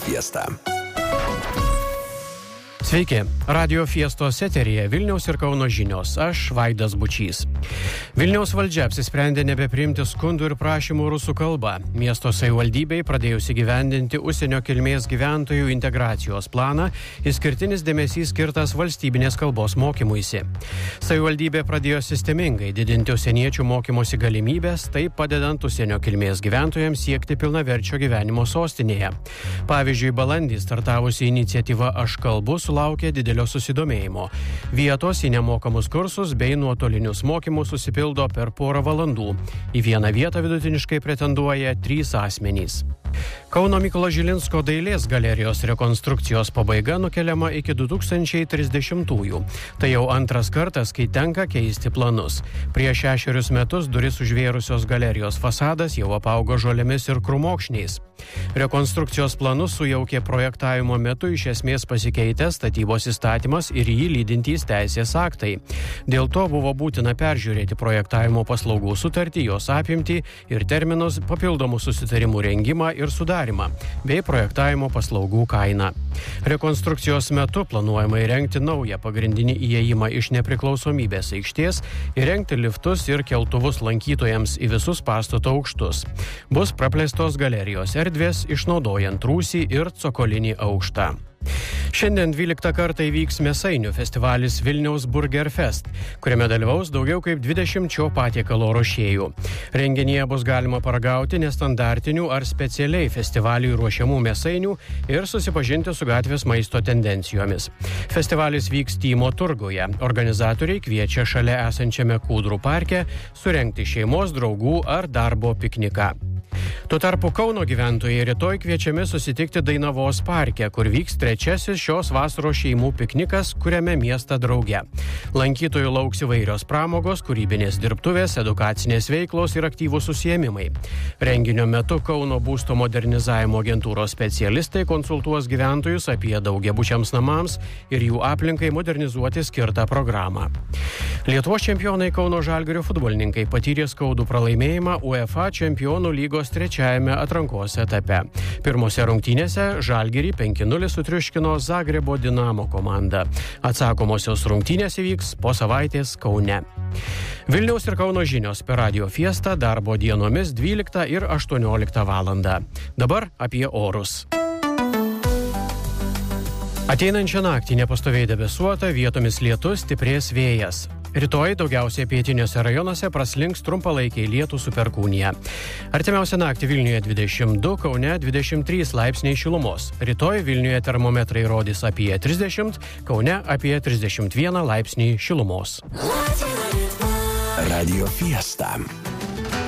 Fiesta. Sveiki, Radio Fiestos eteryje Vilniaus ir Kauno žinios. Aš Vaidas Bučys. Vilniaus valdžia apsisprendė nebepriimti skundų ir prašymų rusų kalba. Miesto savivaldybei pradėjus įgyvendinti užsienio kilmės gyventojų integracijos planą, išskirtinis dėmesys skirtas valstybinės kalbos mokymuisi. Savivaldybė pradėjo sistemingai didinti užsieniečių mokymosi galimybės, taip padedant užsienio kilmės gyventojams siekti pilnaverčio gyvenimo sostinėje. Pavyzdžiui, balandį startavusi iniciatyva Aš kalbu sulaukė didelio susidomėjimo. Vietos į nemokamus kursus bei nuotolinius mokymus susipildo per porą valandų. Į vieną vietą vidutiniškai pretenduoja 3 asmenys. Kauno Mykolo Žilinsko dailės galerijos rekonstrukcijos pabaiga nukeliama iki 2030-ųjų. Tai jau antras kartas, kai tenka keisti planus. Prieš 6 metus duris užvėrusios galerijos fasadas jau apaugo žolėmis ir krūmokšniais. Rekonstrukcijos planus sujaukė projektavimo metu iš esmės pasikeitęs statybos įstatymas ir jį lydintys teisės aktai. Dėl to buvo būtina peržiūrėti projektavimo paslaugų sutartį, jos apimtį ir terminus, papildomų susitarimų rengimą ir sudarimą, bei projektavimo paslaugų kainą. Rekonstrukcijos metu planuojama įrengti naują pagrindinį įėjimą iš Nepriklausomybės aikštės, įrengti liftus ir keltuvus lankytojams į visus pastato aukštus. Bus praplėstos galerijos erdvės, išnaudojant rūsį ir cokolinį aukštą. Šiandien 12 kartą įvyks mėsainių festivalis Vilniaus Burger Fest, kuriame dalyvaus daugiau kaip 20 šio patiekalo ruošėjų. Renginyje bus galima paragauti nestandartinių ar specialiai festivaliui ruošiamų mėsainių ir susipažinti su gatvės maisto tendencijomis. Festivalis vyks Tymo turguje. Organizatoriai kviečia šalia esančiame Kūdrų parke surengti šeimos, draugų ar darbo pikniką. Tuo tarpu Kauno gyventojai rytoj kviečiami susitikti Dainavos parke, kur vyks 3. šios vasaros šeimų piknikas, kuriame miestą drauge. Lankytojų lauks įvairios pramogos, kūrybinės dirbtuvės, edukacinės veiklos ir aktyvūs užsiėmimai. Renginio metu Kauno būsto modernizavimo agentūros specialistai konsultuos gyventojus apie daugiabučiams namams ir jų aplinkai modernizuoti skirtą programą. Lietuvos čempionai Kauno Žalgirio futbolininkai patyrė skaudų pralaimėjimą UEFA čempionų lygos 3-ame atrankos etape. Pirmose rungtynėse Žalgirį 5-0 sutriuškino Zagrebo Dinamo komanda. Atsakomosios rungtynės įvyks po savaitės Kaune. Vilniaus ir Kauno žinios per Radio Fiestą darbo dienomis 12 ir 18 valandą. Dabar apie orus. Ateinančią naktį nepastoviai debesuota, vietomis lietus, stiprės vėjas. Rytoj daugiausiai pietiniuose rajonuose praslinks trumpalaikiai lietūs su perkūnija. Artimiausią naktį Vilniuje 22, Kaune 23 laipsniai šilumos. Rytoj Vilniuje termometrai rodys apie 30, Kaune apie 31 laipsnį šilumos. Radio Fiesta.